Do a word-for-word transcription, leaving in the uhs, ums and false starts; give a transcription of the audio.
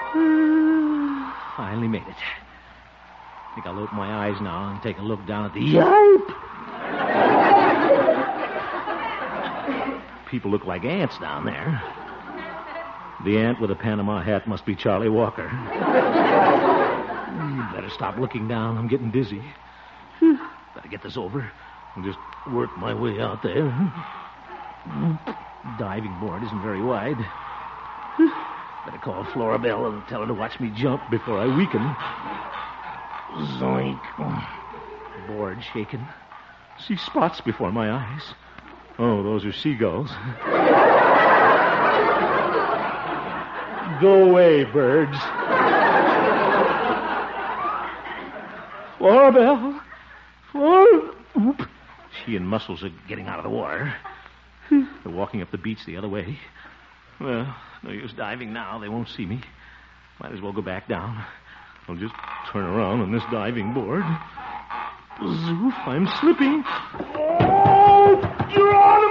Finally made it. I think I'll open my eyes now and take a look down at the... Yipe! People look like ants down there. The ant with a Panama hat must be Charlie Walker. You better stop looking down. I'm getting dizzy. Better get this over and just work my way out there. Diving board isn't very wide. Better call Flora Bell and tell her to watch me jump before I weaken. Zoink. Board shaking. See spots before my eyes. Oh, those are seagulls. Go away, birds. Flora Bell. Flora... Oop. She and Muscles are getting out of the water. They're walking up the beach the other way. Well, no use diving now. They won't see me. Might as well go back down. I'll just turn around on this diving board. Zoof, I'm slipping. Oh, you're on